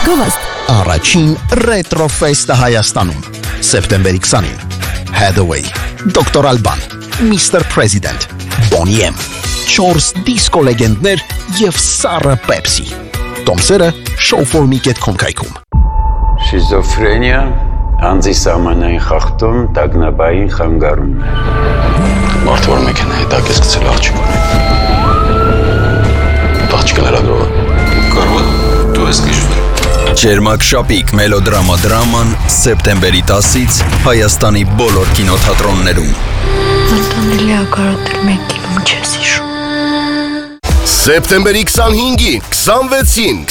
Գովաստ։ Առաջին ռետրոֆեստը Հայաստանում սեպտեմբերի 20-ին Hathaway, Dr. Alban, Mr. President, Boney M, 4 դիսկո լեգենդներ եւ սառը Pepsi։ Տոմսերը showforme.com կայքում։ Շիզոֆրենիա, անձի սահմանային խախտում, տագնապային խանգարում։ Մարդ որ մեքենայի տակ ես գցել աղջիկ ունի։ Աղջիկը լրագրողը։ Կարող է դու ես գիշվեր։ Ջերմակ շապիկ մելոդրամա դրաման սեպտեմբերի 10-ից Հայաստանի բոլոր կինոթատրոններում։ Անտանելի է կարոտել 1 կիլո չես հիշում։ Սեպտեմբերի 25-ին, 26-ին,